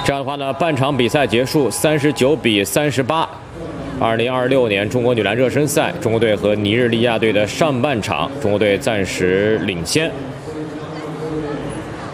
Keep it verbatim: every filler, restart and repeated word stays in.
这样的话呢，半场比赛结束，三十九比三十八。二零二六年中国女篮热身赛，中国队和尼日利亚队的上半场，中国队暂时领先。